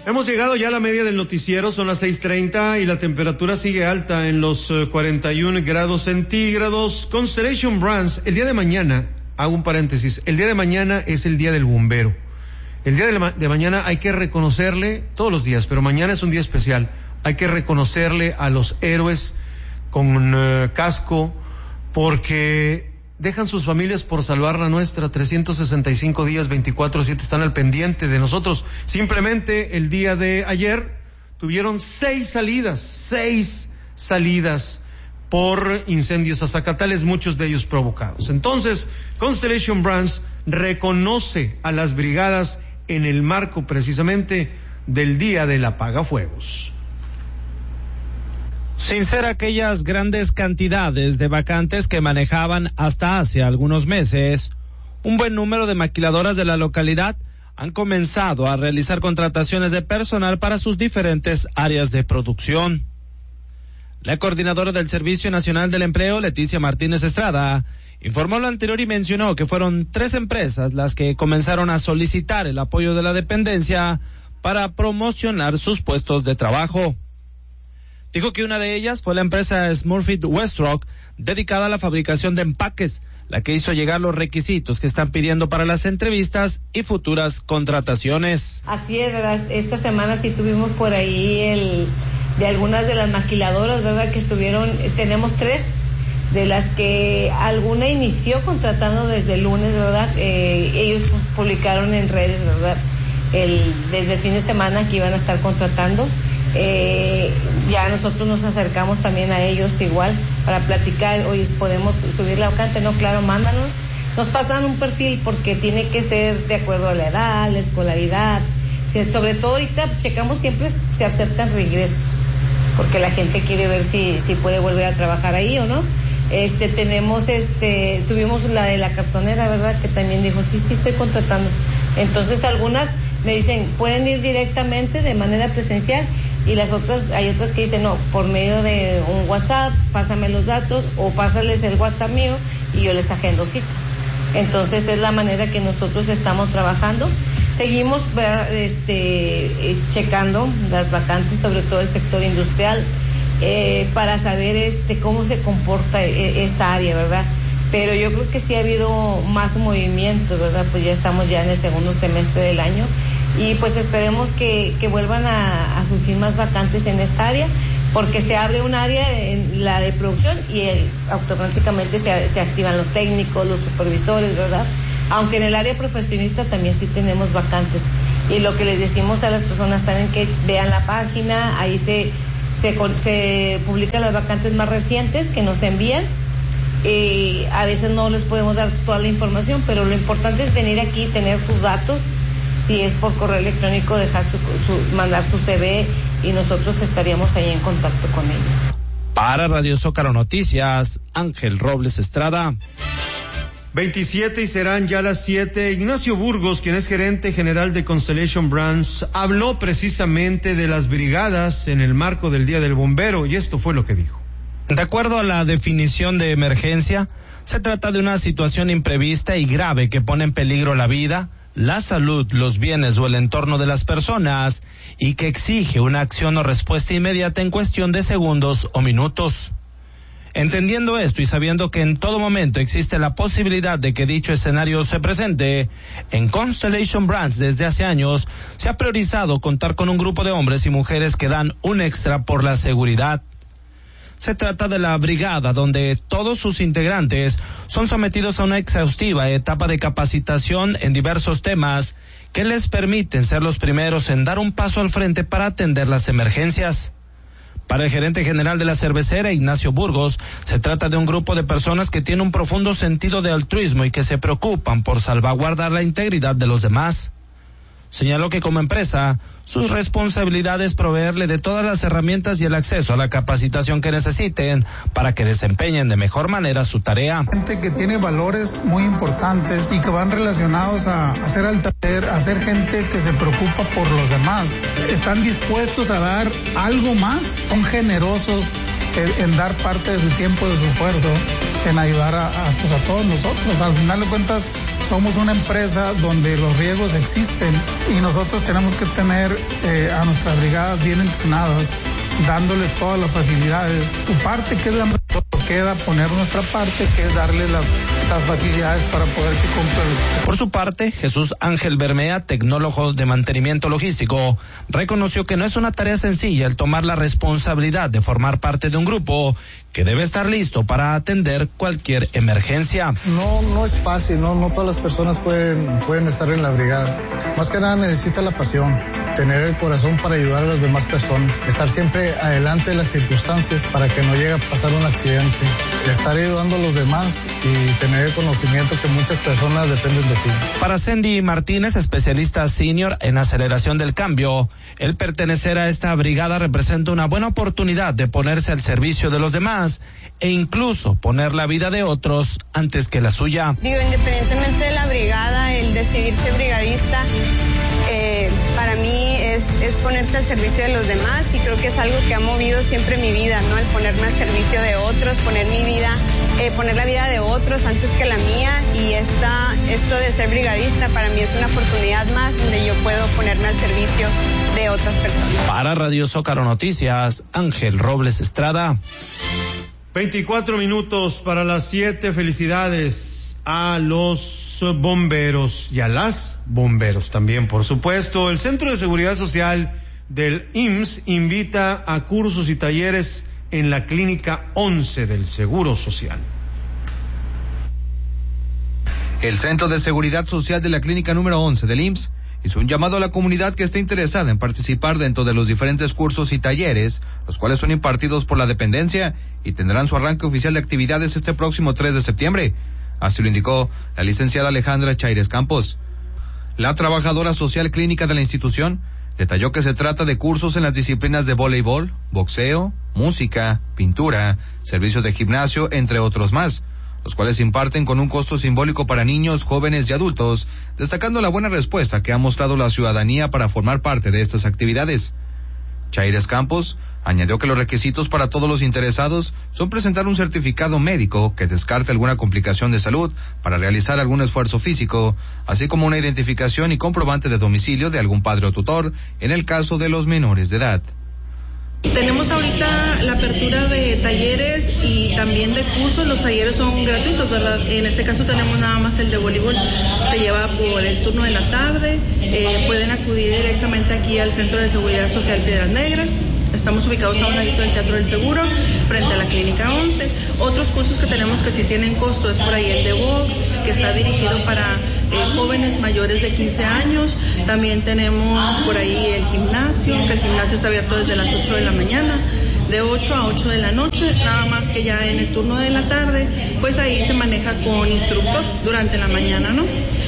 Hemos llegado ya a la media del noticiero, son las 6:30 y la temperatura sigue alta en los 41 grados centígrados. Constellation Brands, el día de mañana, hago un paréntesis, el día de mañana es el día del bombero. El día de mañana hay que reconocerle, todos los días, pero mañana es un día especial, hay que reconocerle a los héroes con casco, porque dejan sus familias por salvar la nuestra. 365 días, 24/7 están al pendiente de nosotros. Simplemente el día de ayer tuvieron 6 salidas por incendios acatales, muchos de ellos provocados. Entonces, Constellation Brands reconoce a las brigadas en el marco precisamente del Día del Apagafuegos. Sin ser aquellas grandes cantidades de vacantes que manejaban hasta hace algunos meses, un buen número de maquiladoras de la localidad han comenzado a realizar contrataciones de personal para sus diferentes áreas de producción. La coordinadora del Servicio Nacional del Empleo, Leticia Martínez Estrada, informó lo anterior y mencionó que fueron 3 empresas las que comenzaron a solicitar el apoyo de la dependencia para promocionar sus puestos de trabajo. Dijo que una de ellas fue la empresa Smurfit Westrock, dedicada a la fabricación de empaques, la que hizo llegar los requisitos que están pidiendo para las entrevistas y futuras contrataciones. Así es, ¿verdad? Esta semana sí tuvimos por ahí de algunas de las maquiladoras, ¿verdad? Que estuvieron, tenemos 3, de las que alguna inició contratando desde el lunes, ¿verdad? Ellos publicaron en redes, ¿verdad? Desde el fin de semana que iban a estar contratando. Ya nosotros nos acercamos también a ellos igual para platicar. Oye, ¿podemos subir la vacante? No, claro, mándanos. Nos pasan un perfil porque tiene que ser de acuerdo a la edad, la escolaridad. Sobre todo ahorita checamos siempre si aceptan regresos, porque la gente quiere ver si puede volver a trabajar ahí o no. Tuvimos la de la cartonera, ¿verdad? Que también dijo, sí, estoy contratando. Entonces algunas me dicen, pueden ir directamente de manera presencial, y hay otras que dicen, no, por medio de un WhatsApp, pásame los datos, o pásales el WhatsApp mío y yo les agendo cita. Entonces es la manera que nosotros estamos trabajando. Seguimos checando las vacantes, sobre todo el sector industrial, para saber cómo se comporta esta área, ¿verdad? Pero yo creo que sí ha habido más movimiento, ¿verdad? Pues ya estamos ya en el segundo semestre del año, y pues esperemos que vuelvan a surgir más vacantes en esta área, porque se abre un área en la de producción y automáticamente se activan los técnicos, los supervisores, ¿verdad? Aunque en el área profesionista también sí tenemos vacantes, y lo que les decimos a las personas, saben que vean la página, ahí se publican las vacantes más recientes que nos envían. A veces no les podemos dar toda la información, pero lo importante es venir aquí, tener sus datos, si es por correo electrónico, mandar su CV, y nosotros estaríamos ahí en contacto con ellos. Para Radio Zócalo Noticias, Ángel Robles Estrada. 27 y serán ya las 7. Ignacio Burgos, quien es gerente general de Constellation Brands, habló precisamente de las brigadas en el marco del Día del Bombero, y esto fue lo que dijo. De acuerdo a la definición de emergencia, se trata de una situación imprevista y grave que pone en peligro la vida, la salud, los bienes o el entorno de las personas, y que exige una acción o respuesta inmediata en cuestión de segundos o minutos. Entendiendo esto y sabiendo que en todo momento existe la posibilidad de que dicho escenario se presente, en Constellation Brands desde hace años se ha priorizado contar con un grupo de hombres y mujeres que dan un extra por la seguridad. Se trata de la brigada, donde todos sus integrantes son sometidos a una exhaustiva etapa de capacitación en diversos temas que les permiten ser los primeros en dar un paso al frente para atender las emergencias. Para el gerente general de la cervecera, Ignacio Burgos, se trata de un grupo de personas que tiene un profundo sentido de altruismo y que se preocupan por salvaguardar la integridad de los demás. Señaló que como empresa, su responsabilidad es proveerle de todas las herramientas y el acceso a la capacitación que necesiten para que desempeñen de mejor manera su tarea. Gente que tiene valores muy importantes y que van relacionados a hacer al taller, a ser gente que se preocupa por los demás. Están dispuestos a dar algo más, son generosos en dar parte de su tiempo, de su esfuerzo, en ayudar a todos nosotros. Al final de cuentas, somos una empresa donde los riesgos existen y nosotros tenemos que tener a nuestras brigadas bien entrenadas, dándoles todas las facilidades. Su parte que es la mejor, queda poner nuestra parte, que es darle las facilidades para poder que cumplan. Por su parte, Jesús Ángel Bermea, tecnólogo de mantenimiento logístico, reconoció que no es una tarea sencilla el tomar la responsabilidad de formar parte de un grupo que debe estar listo para atender cualquier emergencia. No es fácil, no todas las personas pueden estar en la brigada. Más que nada necesita la pasión, tener el corazón para ayudar a las demás personas, estar siempre adelante de las circunstancias para que no llegue a pasar un accidente, estar ayudando a los demás y tener el conocimiento que muchas personas dependen de ti. Para Sandy Martínez, especialista senior en aceleración del cambio, el pertenecer a esta brigada representa una buena oportunidad de ponerse al servicio de los demás e incluso poner la vida de otros antes que la suya. Independientemente de la brigada, el decidir ser brigadista, para mí es ponerte al servicio de los demás y creo que es algo que ha movido siempre mi vida, ¿no? El ponerme al servicio de otros, poner la vida de otros antes que la mía y esto de ser brigadista para mí es una oportunidad más donde yo puedo ponerme al servicio de otras personas. Para Radio Zócalo Noticias, Ángel Robles Estrada. 24 minutos para las 7. Felicidades a los bomberos y a las bomberos también, por supuesto. El Centro de Seguridad Social del IMSS invita a cursos y talleres en la Clínica 11 del Seguro Social. El Centro de Seguridad Social de la Clínica número 11 del IMSS hizo un llamado a la comunidad que esté interesada en participar dentro de los diferentes cursos y talleres, los cuales son impartidos por la dependencia y tendrán su arranque oficial de actividades este próximo 3 de septiembre. Así lo indicó la licenciada Alejandra Chaires Campos. La trabajadora social clínica de la institución detalló que se trata de cursos en las disciplinas de voleibol, boxeo, música, pintura, servicios de gimnasio, entre otros más, los cuales se imparten con un costo simbólico para niños, jóvenes y adultos, destacando la buena respuesta que ha mostrado la ciudadanía para formar parte de estas actividades. Chaires Campos añadió que los requisitos para todos los interesados son presentar un certificado médico que descarte alguna complicación de salud para realizar algún esfuerzo físico, así como una identificación y comprobante de domicilio de algún padre o tutor en el caso de los menores de edad. Tenemos ahorita la apertura de talleres y también de cursos. Los talleres son gratuitos, ¿verdad? En este caso tenemos nada más el de voleibol. Se lleva por el turno de la tarde. Pueden acudir directamente aquí al Centro de Seguridad Social Piedras Negras. Estamos ubicados a un ladito del Teatro del Seguro, frente a la Clínica 11. Otros cursos que tenemos que sí tienen costo es por ahí el de box, que está dirigido para jóvenes mayores de 15 años. También tenemos por ahí el gimnasio, que el gimnasio está abierto desde las 8 de la mañana, de 8 a 8 de la noche, nada más que ya en el turno de la tarde, pues ahí se maneja con instructor durante la mañana, ¿no?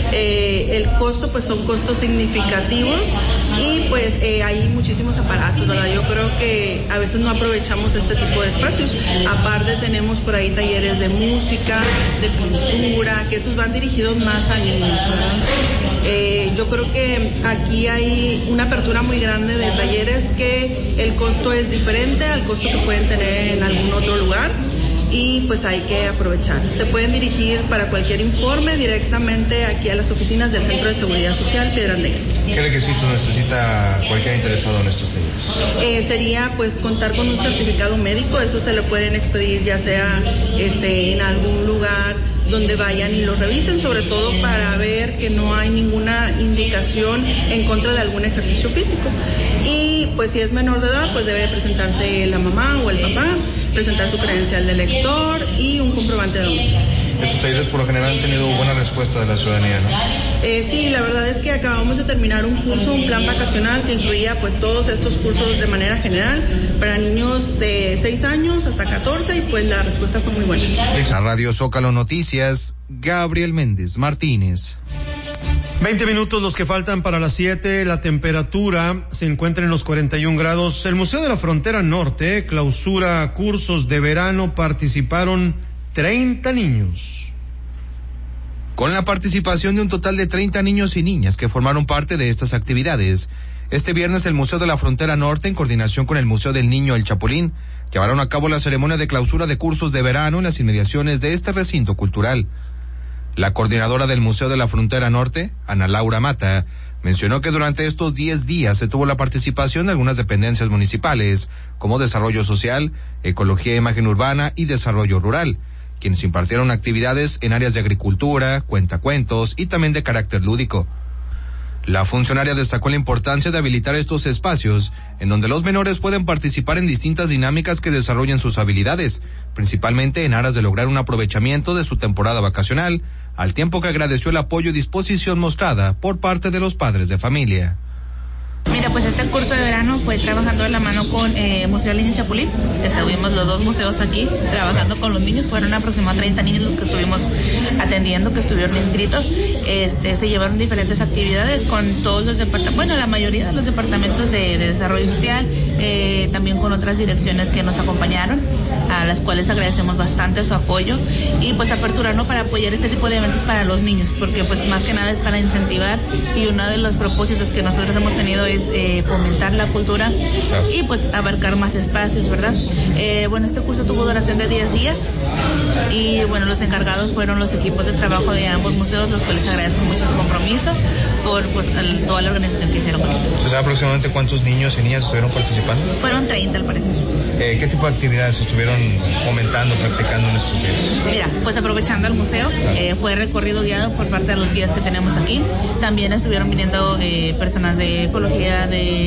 El costo, pues son costos significativos y pues hay muchísimos aparatos, ¿verdad? Yo creo que a veces no aprovechamos este tipo de espacios. Aparte tenemos por ahí talleres de música, de pintura, que esos van dirigidos más a niños, ¿verdad? Yo creo que aquí hay una apertura muy grande de talleres que el costo es diferente al costo que pueden tener en algún otro lugar. Y pues hay que aprovechar. Se pueden dirigir para cualquier informe directamente aquí a las oficinas del Centro de Seguridad Social Piedras Negras. ¿Qué requisitos necesita cualquier interesado en estos talleres? Sería pues contar con un certificado médico, eso se lo pueden expedir ya sea en algún lugar donde vayan y lo revisen, sobre todo para ver que no hay ninguna indicación en contra de algún ejercicio físico. Y pues si es menor de edad, pues debe presentarse la mamá o el papá, presentar su credencial de lector y un comprobante de domicilio. Estos talleres por lo general han tenido buena respuesta de la ciudadanía, ¿no? Sí, la verdad es que acabamos de terminar un curso, un plan vacacional que incluía pues todos estos cursos de manera general para niños de 6 años hasta 14 y pues la respuesta fue muy buena. La Radio Zócalo Noticias, Gabriel Méndez Martínez. 20 minutos los que faltan para las 7, la temperatura se encuentra en los 41 grados. El Museo de la Frontera Norte clausura cursos de verano, participaron 30 niños. Con la participación de un total de 30 niños y niñas que formaron parte de estas actividades, este viernes el Museo de la Frontera Norte, en coordinación con el Museo del Niño El Chapulín, llevaron a cabo la ceremonia de clausura de cursos de verano en las inmediaciones de este recinto cultural. La coordinadora del Museo de la Frontera Norte, Ana Laura Mata, mencionó que durante estos 10 días se tuvo la participación de algunas dependencias municipales, como Desarrollo Social, Ecología e Imagen Urbana y Desarrollo Rural, quienes impartieron actividades en áreas de agricultura, cuentacuentos y también de carácter lúdico. La funcionaria destacó la importancia de habilitar estos espacios, en donde los menores pueden participar en distintas dinámicas que desarrollen sus habilidades, principalmente en aras de lograr un aprovechamiento de su temporada vacacional, al tiempo que agradeció el apoyo y disposición mostrada por parte de los padres de familia. Mira, pues este curso de verano fue trabajando de la mano con Museo Niño Chapulín. Estuvimos los dos museos aquí trabajando con los niños. Fueron aproximadamente 30 niños los que estuvimos atendiendo, que estuvieron inscritos. Se llevaron diferentes actividades con todos los departamentos, bueno, la mayoría de los departamentos de desarrollo social, también con otras direcciones que nos acompañaron, a las cuales agradecemos bastante su apoyo y pues apertura, ¿no?, para apoyar este tipo de eventos para los niños, porque pues más que nada es para incentivar, y uno de los propósitos que nosotros hemos tenido es fomentar la cultura y pues abarcar más espacios, ¿verdad? Bueno, este curso tuvo duración de 10 días y bueno, los encargados fueron los equipos de trabajo de ambos museos, los cuales agradezco mucho su compromiso por pues toda la organización que hicieron con eso. ¿Sabes aproximadamente cuántos niños y niñas estuvieron participando? Fueron 30 al parecer. ¿Qué tipo de actividades estuvieron fomentando, practicando en estos días? Mira, pues aprovechando el museo, fue recorrido guiado por parte de los guías que tenemos aquí. También estuvieron viniendo personas de ecología,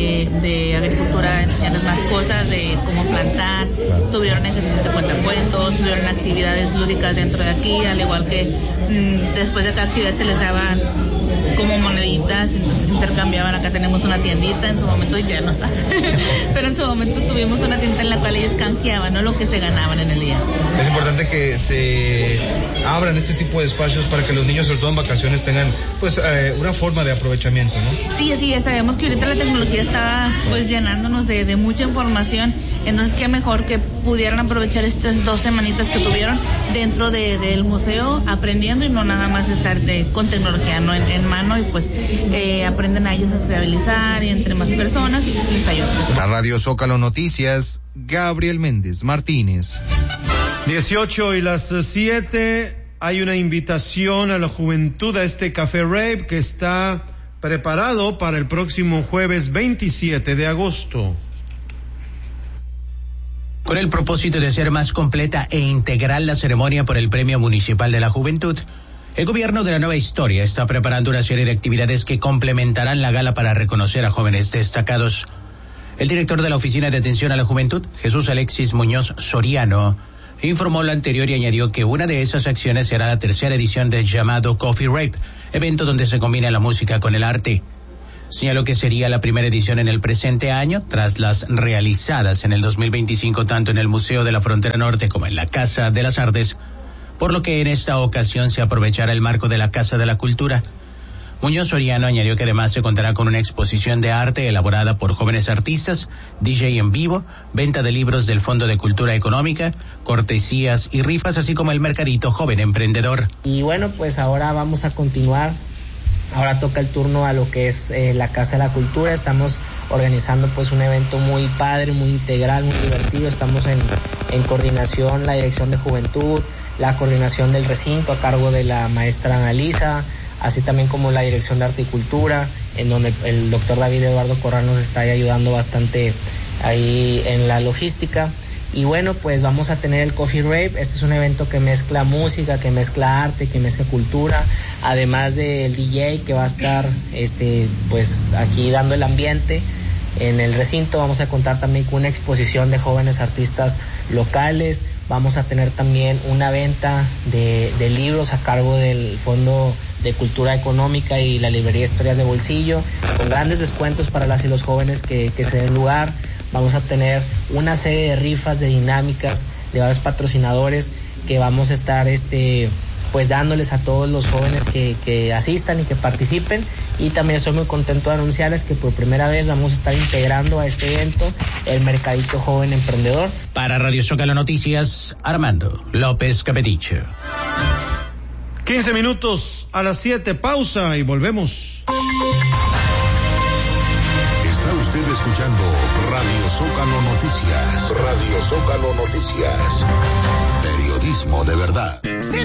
de agricultura, a enseñarles más cosas de cómo plantar. Tuvieron ejercicios de cuentacuentos, tuvieron actividades lúdicas dentro de aquí, al igual que después de cada actividad se les daban como moneditas, entonces intercambiaban. Acá tenemos una tiendita, en su momento ya no está, pero en su momento tuvimos una tienda en la cual ellos canjeaban, ¿no?, lo que se ganaban en el día. Es importante que se abran este tipo de espacios para que los niños, sobre todo en vacaciones, tengan pues una forma de aprovechamiento, ¿no? Sí, así es. Sabemos que ahorita la tecnología está pues llenándonos de mucha información, entonces qué mejor que pudieran aprovechar estas 2 semanitas que tuvieron dentro del museo aprendiendo, y no nada más estar con tecnología, ¿no?, en mano, y pues aprenden a ellos a sociabilizar y entre más personas, y les ayuda. La Radio Zócalo Noticias, Gabriel Méndez Martínez. 18:07, hay una invitación a la juventud a este Café Rave que está preparado para el próximo jueves 27 de agosto. Con el propósito de ser más completa e integral la ceremonia por el Premio Municipal de la Juventud, el gobierno de la Nueva Historia está preparando una serie de actividades que complementarán la gala para reconocer a jóvenes destacados. El director de la Oficina de Atención a la Juventud, Jesús Alexis Muñoz Soriano, informó lo anterior y añadió que una de esas acciones será la 3ª edición del llamado Coffee Rave, evento donde se combina la música con el arte. Señaló que sería la primera edición en el presente año, tras las realizadas en el 2025 tanto en el Museo de la Frontera Norte como en la Casa de las Artes, por lo que en esta ocasión se aprovechará el marco de la Casa de la Cultura. Muñoz Soriano añadió que además se contará con una exposición de arte elaborada por jóvenes artistas, DJ en vivo, venta de libros del Fondo de Cultura Económica, cortesías y rifas, así como el mercadito Joven Emprendedor. Y bueno, pues ahora vamos a continuar. Ahora toca el turno a lo que es la Casa de la Cultura. Estamos organizando pues un evento muy padre, muy integral, muy divertido. Estamos en coordinación, la Dirección de Juventud, la coordinación del recinto a cargo de la maestra Analisa, así también como la Dirección de Arte y Cultura, en donde el doctor David Eduardo Corral nos está ayudando bastante ahí en la logística. Y bueno, pues vamos a tener el Coffee Rave. Este es un evento que mezcla música, que mezcla arte, que mezcla cultura, además del DJ que va a estar pues aquí dando el ambiente. En el recinto vamos a contar también con una exposición de jóvenes artistas locales. Vamos a tener también una venta de libros a cargo del Fondo de Cultura Económica y la Librería Historias de Bolsillo, con grandes descuentos para las y los jóvenes que se den lugar. Vamos a tener una serie de rifas, de dinámicas, de varios patrocinadores que vamos a estar pues dándoles a todos los jóvenes que asistan y que participen. Y también estoy muy contento de anunciarles que por primera vez vamos a estar integrando a este evento el Mercadito Joven Emprendedor. Para Radio Zócalo Noticias, Armando López Capeticho. 15 minutos a las 7, pausa y volvemos. Está usted escuchando Radio Zócalo Noticias. Radio Zócalo Noticias. Periodismo de verdad.